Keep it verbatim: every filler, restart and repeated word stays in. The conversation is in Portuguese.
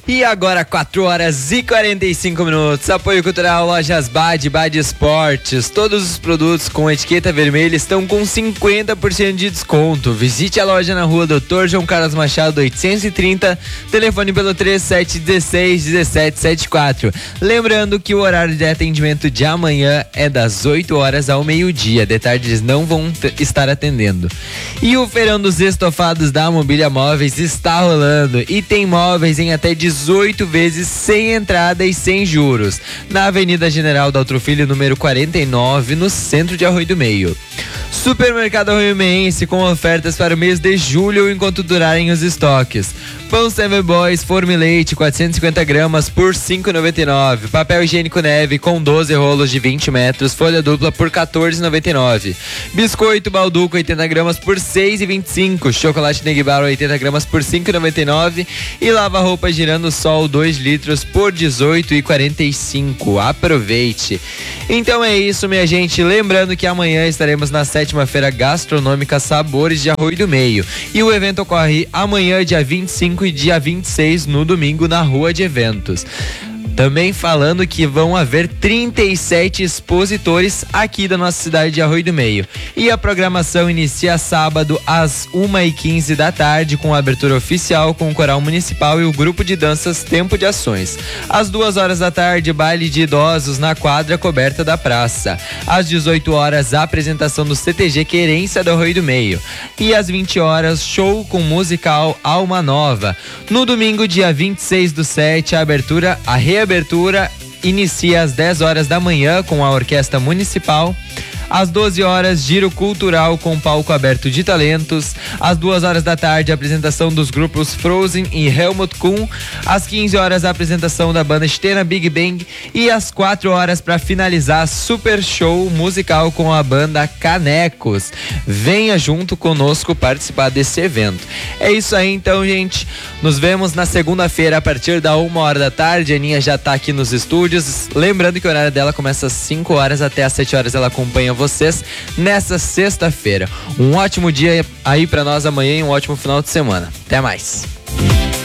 E agora quatro horas e quarenta e cinco minutos. Apoio Cultural Lojas Bad, Bad Esportes. Todos os produtos com etiqueta vermelha estão com cinquenta por cento de desconto. Visite a loja na rua doutor João Carlos Machado oitocentos e trinta. Telefone pelo três sete um seis um sete sete quatro. Lembrando que o horário de atendimento de amanhã é das oito horas ao meio-dia. De tarde eles não vão t- estar atendendo. E o feirão dos estofados da Mobília Móveis está rolando. E tem móveis em até dezoito vezes sem entrada e sem juros, na Avenida General Daltro Filho, número quarenta e nove, no centro de Arroio do Meio. Supermercado Arroio-Meense com ofertas para o mês de julho enquanto durarem os estoques. Pão Seven Boys Forme Leite quatrocentos e cinquenta gramas por cinco reais e noventa e nove centavos. Papel higiênico Neve com doze rolos de vinte metros, folha dupla por quatorze reais e noventa e nove centavos. Biscoito Balduco oitenta gramas por seis reais e vinte e cinco centavos. Chocolate Negbar oitenta gramas por cinco reais e noventa e nove centavos. E lava-roupa Girando Sol dois litros por dezoito reais e quarenta e cinco centavos. Aproveite. Então é isso, minha gente. Lembrando que amanhã estaremos na sétima feira gastronômica Sabores de Arroio do Meio. E o evento ocorre amanhã, dia vinte e cinco e dia vinte e seis, no domingo, na Rua de Eventos. Também falando que vão haver trinta e sete expositores aqui da nossa cidade de Arroio do Meio. E a programação inicia sábado às uma e quinze da tarde, com a abertura oficial com o Coral Municipal e o grupo de danças Tempo de Ações. Às duas horas da tarde, baile de idosos na quadra coberta da praça. Às dezoito horas, a apresentação do C T G Querência do Arroio do Meio. E às vinte horas, show com musical Alma Nova. No domingo, dia vinte e seis do sete, a abertura, a reabertura abertura inicia às dez horas da manhã com a Orquestra Municipal. Às doze horas, giro cultural com palco aberto de talentos. Às duas horas da tarde, a apresentação dos grupos Frozen e Helmut Kuhn. Às quinze horas, a apresentação da banda Stena Big Bang. E às quatro horas, para finalizar, super show musical com a banda Canecos. Venha junto conosco participar desse evento. É isso aí então, gente. Nos vemos na segunda-feira a partir da uma hora da tarde. A Aninha já tá aqui nos estúdios. Lembrando que o horário dela começa às cinco horas até às sete horas. Ela acompanha vocês nessa sexta-feira. Um ótimo dia aí pra nós amanhã e um ótimo final de semana. Até mais.